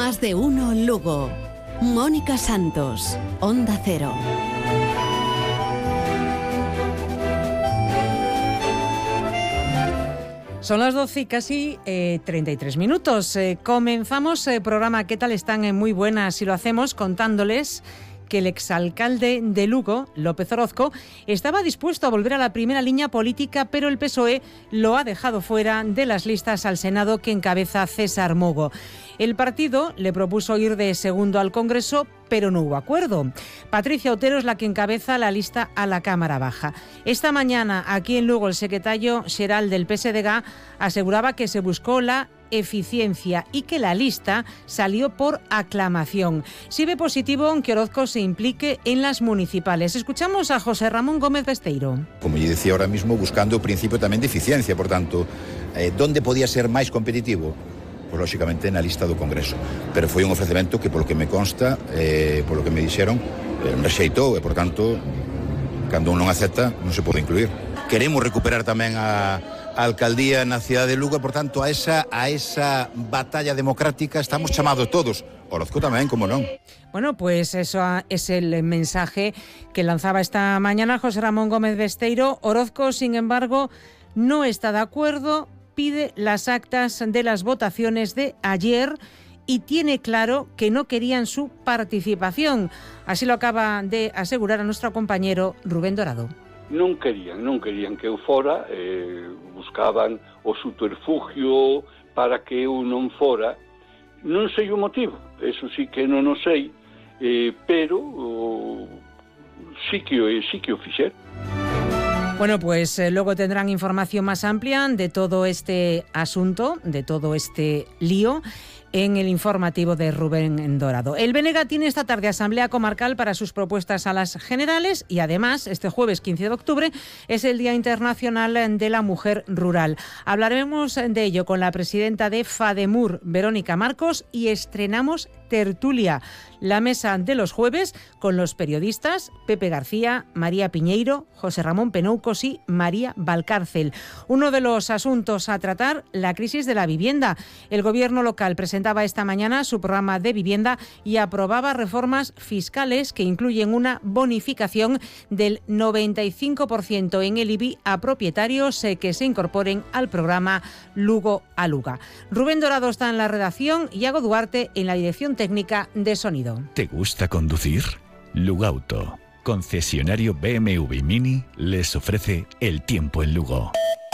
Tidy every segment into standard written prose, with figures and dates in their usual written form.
Más de uno Lugo. Mónica Santos, Onda Cero. Son las 12 y casi 33 minutos. Comenzamos el programa. ¿Qué tal están? Muy buenas. Y lo hacemos contándoles que el exalcalde de Lugo, López Orozco, estaba dispuesto a volver a la primera línea política, pero el PSOE lo ha dejado fuera de las listas al Senado que encabeza César Mogo. El partido le propuso ir de segundo al Congreso, pero no hubo acuerdo. Patricia Otero es la que encabeza la lista a la Cámara Baja. Esta mañana, aquí en Lugo, el secretario xeral del PSDG aseguraba que se buscó la eficiencia y que la lista salió por aclamación. Si ve positivo que Orozco se implique en las municipales. Escuchamos a José Ramón Gómez Besteiro. Como yo decía ahora mismo, buscando o principio tamén de eficiencia, por tanto, ¿dónde podía ser máis competitivo? Pois, lóxicamente, na lista do Congreso. Pero foi un ofrecemento que, polo que me consta, polo que me dixeron, rexeitou, e, por tanto, cando un non acepta, non se pode incluir. Queremos recuperar tamén a alcaldía na cidade de Lugo, e, por tanto, a esa batalla democrática estamos chamados todos. Orozco tamén, como non. Bueno, pues eso es el mensaje que lanzaba esta mañana José Ramón Gómez Besteiro. Orozco, sin embargo, no está de acuerdo, pide las actas de las votaciones de ayer y tiene claro que no querían su participación. Así lo acaba de asegurar a nuestro compañero Rubén Dorado. Non querían que eu fora, buscaban o subterfugio para que eu non fora. Non sei o motivo, eso sí que non o sei, pero sí que o fixeron. Bueno, pues luego tendrán información más amplia de todo este asunto, de todo este lío, en el informativo de Rubén Dorado. El BNG tiene esta tarde asamblea comarcal para sus propuestas a las generales y además este jueves 15 de octubre es el Día Internacional de la Mujer Rural. Hablaremos de ello con la presidenta de FADEMUR, Verónica Marcos, y estrenamos tertulia, la mesa de los jueves con los periodistas Pepe García, María Piñeiro, José Ramón Penoucos y María Valcárcel. Uno de los asuntos a tratar, la crisis de la vivienda. El gobierno local presentaba esta mañana su programa de vivienda y aprobaba reformas fiscales que incluyen una bonificación del 95% en el IBI a propietarios que se incorporen al programa Lugo a Luga. Rubén Dorado está en la redacción y Iago Duarte en la dirección técnica de sonido. ¿Te gusta conducir? Lugauto, concesionario BMW Mini, les ofrece el tiempo en Lugo.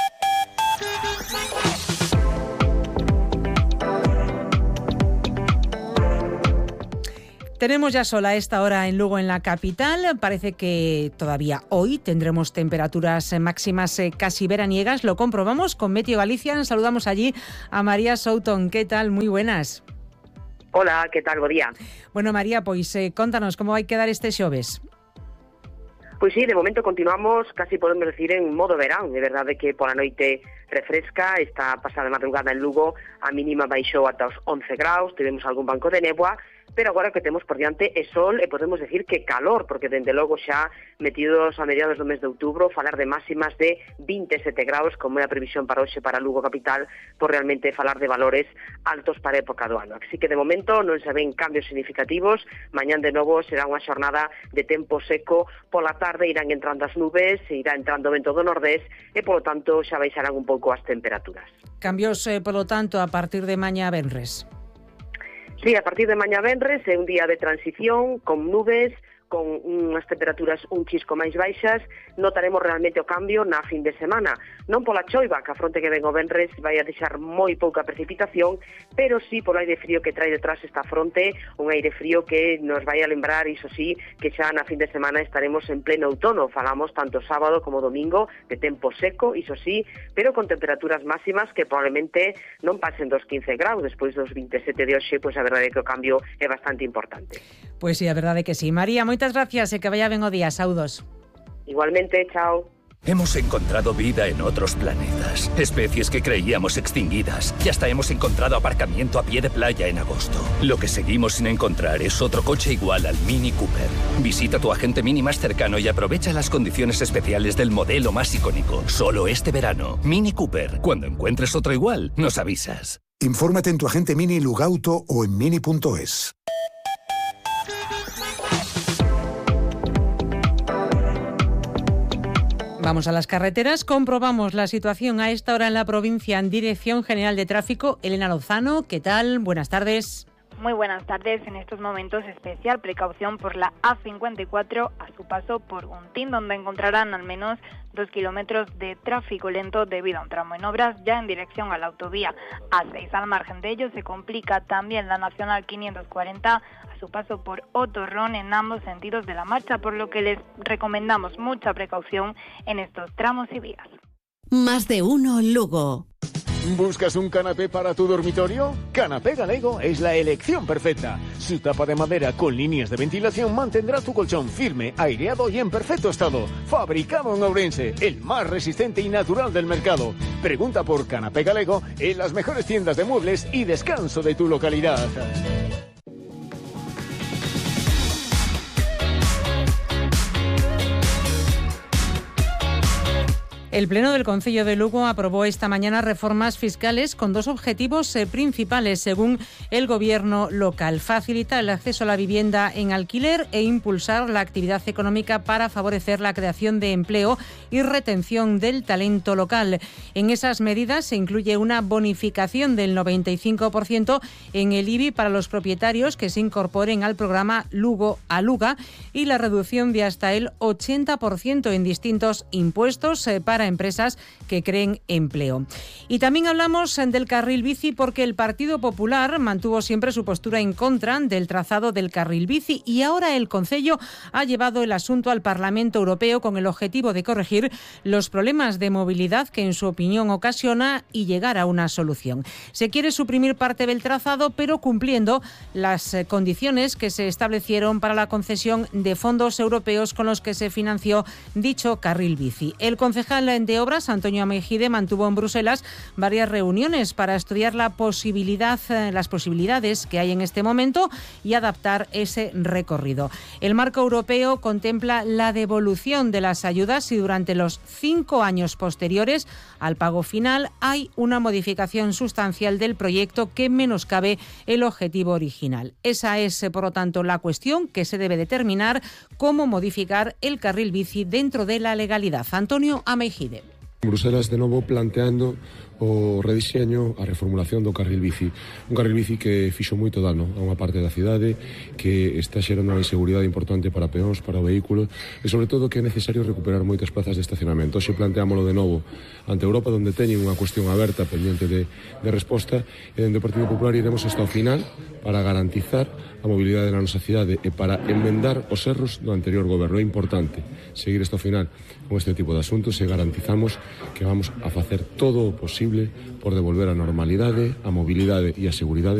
Tenemos ya sol a esta hora en Lugo, en la capital. Parece que todavía hoy tendremos temperaturas máximas casi veraniegas. Lo comprobamos con Meteo Galicia. Saludamos allí a María Souton. ¿Qué tal? Muy buenas. Hola, que tal? Bo día. Bueno, María, pois contanos como vai quedar este xoves. Pois sí, de momento continuamos, casi podemos decir, en modo verán. É verdade que pola noite refresca, esta pasada madrugada en Lugo a mínima baixou ata os 11 graus, tivemos algún banco de néboa, pero agora que temos por diante é sol e podemos decir que calor, porque dende logo xa metidos a mediados do mes de outubro, falar de máximas de 27 graus, como é a previsión para hoxe para Lugo capital, por realmente falar de valores altos para a época do ano. Así que de momento non se ven cambios significativos, mañán de novo será unha xornada de tempo seco, pola tarde irán entrando as nubes, irá entrando o vento do nordés e polo tanto xa baixarán un pouco as temperaturas. Cambios, polo tanto, a partir de mañá venres. Sí, a partir de mañá venres é un día de transición con nubes, con unhas temperaturas un chisco máis baixas, notaremos realmente o cambio na fin de semana. Non pola choiva, que a fronte que ven o venres vai a deixar moi pouca precipitación, pero sí polo aire frío que trae detrás esta fronte, un aire frío que nos vai a lembrar, iso sí, que xa na fin de semana estaremos en pleno outono. Falamos tanto sábado como domingo de tempo seco, iso sí, pero con temperaturas máximas que probablemente non pasen dos 15 graus, despois dos 27 de hoxe, pois a verdade é que o cambio é bastante importante. Pois sí, a verdade é que sí. María, moitas gracias e que vaya ben o día. Saudos. Igualmente, chao. Hemos encontrado vida en otros planetas, especies que creíamos extinguidas, y hasta hemos encontrado aparcamiento a pie de playa en agosto. Lo que seguimos sin encontrar es otro coche igual al Mini Cooper. Visita tu agente Mini más cercano y aprovecha las condiciones especiales del modelo más icónico. Solo este verano. Mini Cooper. Cuando encuentres otro igual, nos avisas. Infórmate en tu agente Mini Lugauto o en mini.es. Vamos a las carreteras, comprobamos la situación a esta hora en la provincia en Dirección General de Tráfico. Elena Lozano, ¿qué tal? Buenas tardes. Muy buenas tardes. En estos momentos especial precaución por la A54 a su paso por Guntín, donde encontrarán al menos 2 kilómetros de tráfico lento debido a un tramo en obras ya en dirección a la autovía A6. Al margen de ello se complica también la Nacional 540 a su paso por Otorrón en ambos sentidos de la marcha, por lo que les recomendamos mucha precaución en estos tramos y vías. Más de uno Lugo. ¿Buscas un canapé para tu dormitorio? Canapé Galego es la elección perfecta. Su tapa de madera con líneas de ventilación mantendrá tu colchón firme, aireado y en perfecto estado. Fabricado en Ourense, el más resistente y natural del mercado. Pregunta por Canapé Galego en las mejores tiendas de muebles y descanso de tu localidad. El Pleno del Concello de Lugo aprobó esta mañana reformas fiscales con dos objetivos principales, según el Gobierno local: facilitar el acceso a la vivienda en alquiler e impulsar la actividad económica para favorecer la creación de empleo y retención del talento local. En esas medidas se incluye una bonificación del 95% en el IBI para los propietarios que se incorporen al programa Lugo Aluga y la reducción de hasta el 80% en distintos impuestos para empresas que creen empleo. Y también hablamos del carril bici porque el Partido Popular mantuvo siempre su postura en contra del trazado del carril bici y ahora el Concello ha llevado el asunto al Parlamento Europeo con el objetivo de corregir los problemas de movilidad que en su opinión ocasiona y llegar a una solución. Se quiere suprimir parte del trazado, pero cumpliendo las condiciones que se establecieron para la concesión de fondos europeos con los que se financió dicho carril bici. El concejal de Obras, Antonio Ameijide, mantuvo en Bruselas varias reuniones para estudiar las posibilidades que hay en este momento y adaptar ese recorrido. El marco europeo contempla la devolución de las ayudas si durante los 5 años posteriores al pago final hay una modificación sustancial del proyecto que menoscabe el objetivo original. Esa es, por lo tanto, la cuestión que se debe determinar: cómo modificar el carril bici dentro de la legalidad. Antonio Ameijide. Bruselas de novo planteando o rediseño, a reformulación do carril bici. Un carril bici que fixo moito dano a unha parte da cidade, que está xerando unha inseguridade importante para peóns, para o vehículo e sobre todo que é necesario recuperar moitas plazas de estacionamento. Hoxe planteámoslo de novo ante Europa, onde teñen unha cuestión aberta pendiente de resposta, e dende o Partido Popular iremos hasta o final para garantizar a mobilidade na nosa cidade e para enmendar os erros do anterior goberno. É importante seguir hasta o final con este tipo de asuntos e garantizamos que vamos a facer todo o posible por devolver a normalidade, a mobilidade e a seguridade